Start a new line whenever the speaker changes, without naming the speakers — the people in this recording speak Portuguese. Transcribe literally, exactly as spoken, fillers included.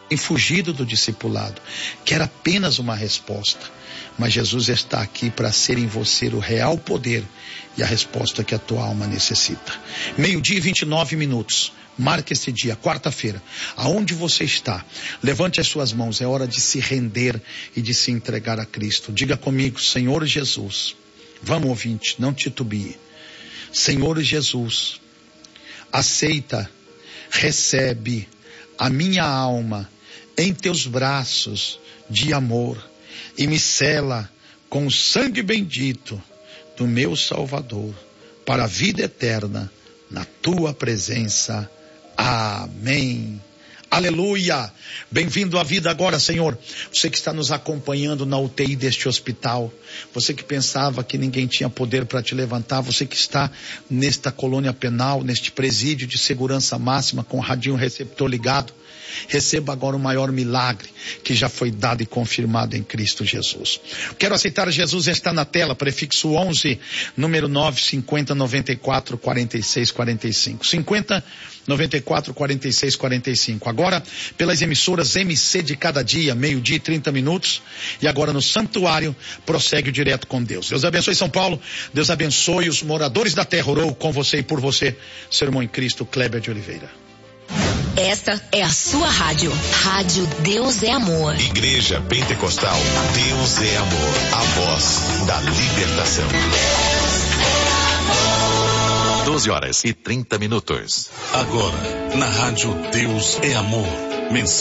fugido do discipulado, quer apenas uma resposta. Mas Jesus está aqui para ser em você o real poder e a resposta que a tua alma necessita. Meio-dia e vinte e nove minutos. Marque esse dia, quarta-feira. Aonde você está, levante as suas mãos. É hora de se render e de se entregar a Cristo. Diga comigo: Senhor Jesus. Vamos, ouvinte, não titubie. Senhor Jesus, aceita, recebe a minha alma em teus braços de amor e me sela com o sangue bendito do meu Salvador para a vida eterna na tua presença. Amém. Aleluia. Bem-vindo à vida agora, Senhor. Você que está nos acompanhando na U T I deste hospital, você que pensava que ninguém tinha poder para te levantar, você que está nesta colônia penal, neste presídio de segurança máxima com o radinho receptor ligado, receba agora o maior milagre que já foi dado e confirmado em Cristo Jesus. Quero aceitar Jesus, está na tela, prefixo onze, número nove cinquenta noventa e quatro quarenta e seis quarenta e cinco. cinquenta noventa e quatro quarenta e seis quarenta e cinco. Agora, pelas emissoras M C de cada dia, meio-dia e trinta minutos. E agora no santuário, prossegue direto com Deus. Deus abençoe São Paulo. Deus abençoe os moradores da terra. Orou com você e por você. Seu irmão em Cristo, Kleber de Oliveira.
Esta é a sua rádio. Rádio Deus é Amor.
Igreja Pentecostal Deus é Amor. A voz da libertação. doze horas e trinta minutos.
Agora, na rádio Deus é Amor. Mensagem.